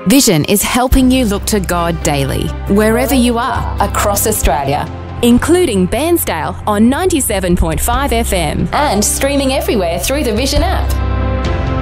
Vision is helping you look to God daily, wherever you are across Australia, including Bairnsdale on 97.5 FM and streaming everywhere through the Vision app.